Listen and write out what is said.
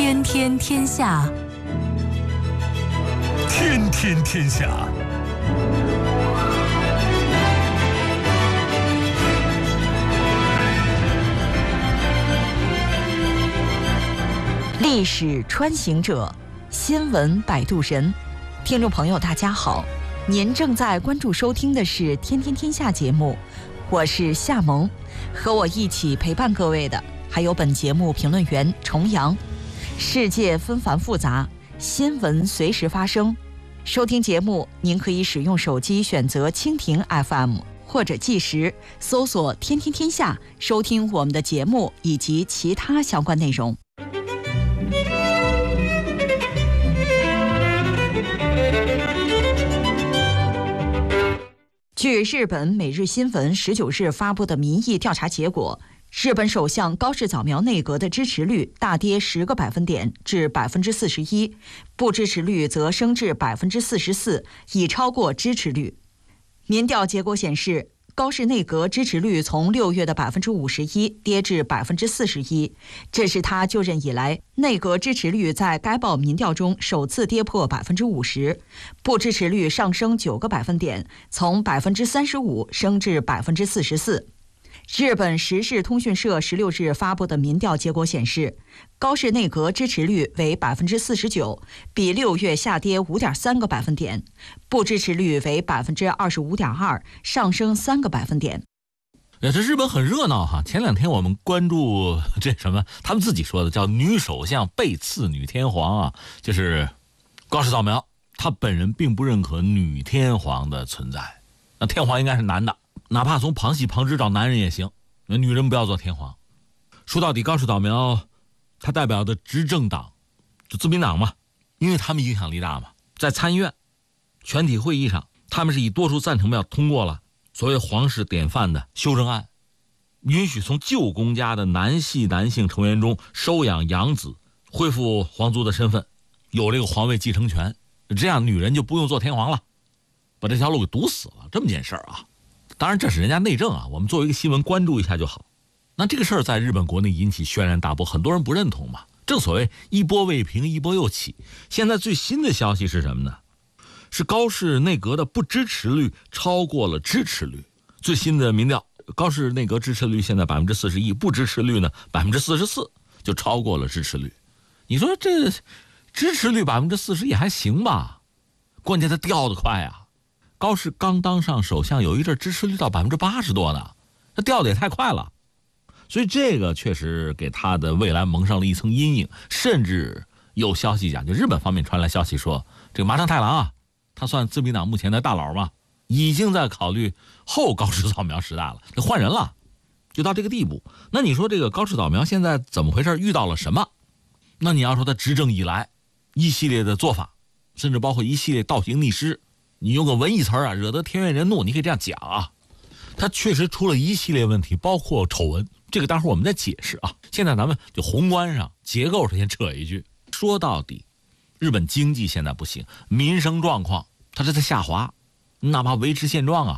天天天下， 天天天下。 历史穿行者，新闻摆渡人。听众朋友大家好，您正在关注收听的是天天天下节目，我是夏萌，和我一起陪伴各位的还有本节目评论员重阳。世界纷繁复杂，新闻随时发生，收听节目您可以使用手机选择蜻蜓 FM 或者计时搜索天天天下，收听我们的节目以及其他相关内容。据日本每日新闻19日发布的民意调查结果，日本首相高市早苗内阁的支持率大跌10个百分点至41%，不支持率则升至44%，已超过支持率。民调结果显示，高市内阁支持率从6月的51%跌至41%，这是他就任以来内阁支持率在该报民调中首次跌破50%，不支持率上升9个百分点，从35%升至44%。日本时事通讯社16日发布的民调结果显示，高市内阁支持率为49%，比6月下跌5.3个百分点，不支持率为25.2%，上升3个百分点。 这日本很热闹哈！前两天我们关注这什么，他们自己说的叫女首相背刺女天皇啊，就是高市早苗，他本人并不认可女天皇的存在，那天皇应该是男的。哪怕从旁系旁支找男人也行，女人不要做天皇。说到底，高市早苗他代表的执政党就自民党嘛，因为他们影响力大嘛，在参议院全体会议上，他们是以多数赞成票通过了所谓皇室典范的修正案，允许从旧公家的男系男性成员中收养养子，恢复皇族的身份，有这个皇位继承权，这样女人就不用做天皇了，把这条路给堵死了，这么件事儿啊。当然这是人家内政啊，我们作为一个新闻关注一下就好。那这个事儿在日本国内引起轩然大波，很多人不认同嘛。正所谓一波未平一波又起，现在最新的消息是什么呢？是高市内阁的不支持率超过了支持率。最新的民调，高市内阁支持率现在41%，不支持率呢44%，就超过了支持率。你说这支持率40%也还行吧，关键它掉得快啊。高市刚当上首相，有一阵支持率到80%多呢，他掉的也太快了，所以这个确实给他的未来蒙上了一层阴影。甚至有消息讲，就日本方面传来消息说，这个麻生太郎啊，他算自民党目前的大佬嘛，已经在考虑后高市早苗时代了，得换人了，就到这个地步。那你说这个高市早苗现在怎么回事？遇到了什么？那你要说他执政以来一系列的做法，甚至包括一系列倒行逆施，你用个文艺词啊，惹得天怨人怒，你可以这样讲啊。他确实出了一系列问题，包括丑闻，这个待会儿我们再解释啊。现在咱们就宏观上结构上先扯一句，说到底，日本经济现在不行，民生状况它是在下滑，哪怕维持现状啊，